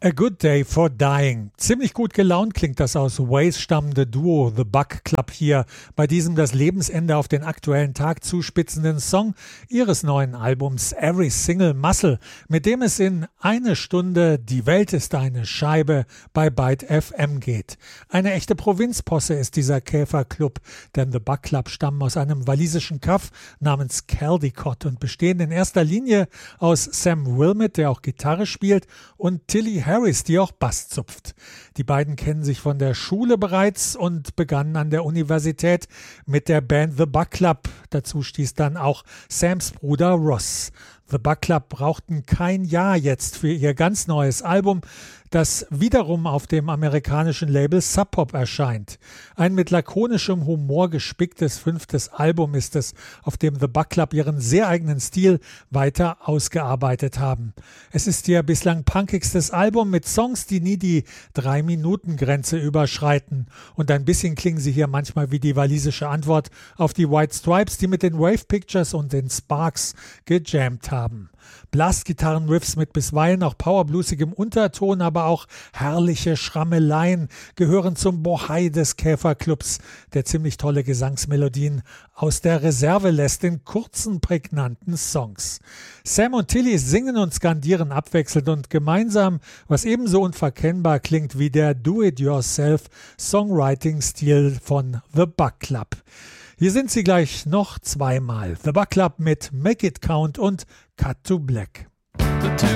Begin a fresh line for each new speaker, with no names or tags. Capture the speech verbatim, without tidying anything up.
A Good Day for Dying. Ziemlich gut gelaunt klingt das aus Waze stammende Duo The Buck Club hier bei diesem das Lebensende auf den aktuellen Tag zuspitzenden Song ihres neuen Albums Every Single Muscle, mit dem es in eine Stunde Die Welt ist eine Scheibe bei Byte F M geht. Eine echte Provinzposse ist dieser Käferclub, denn The Buck Club stammen aus einem walisischen Kaff namens Caldicot und bestehen in erster Linie aus Sam Wilmot, der auch Gitarre spielt, und Tilly Harris, die auch Bass zupft. Die beiden kennen sich von der Schule bereits und begannen an der Universität mit der Band The Buck Club. Dazu stieß dann auch Sams Bruder Ross. The Buck Club brauchten kein Jahr jetzt für ihr ganz neues Album, das wiederum auf dem amerikanischen Label Sub Pop erscheint. Ein mit lakonischem Humor gespicktes fünftes Album ist es, auf dem The Buck Club ihren sehr eigenen Stil weiter ausgearbeitet haben. Es ist ihr bislang punkigstes Album mit Songs, die nie die Drei-Minuten-Grenze überschreiten. Und ein bisschen klingen sie hier manchmal wie die walisische Antwort auf die White Stripes, die mit den Wave Pictures und den Sparks gejammt haben. Blastgitarrenriffs mit bisweilen auch powerbluesigem Unterton, aber auch herrliche Schrammeleien gehören zum Bohai des Käferclubs, der ziemlich tolle Gesangsmelodien aus der Reserve lässt in kurzen, prägnanten Songs. Sam und Tilly singen und skandieren abwechselnd und gemeinsam, was ebenso unverkennbar klingt wie der Do-it-yourself-Songwriting-Stil von The Buck Club. Hier sind sie gleich noch zweimal. The Buck Club mit Make It Count und Cut to Black.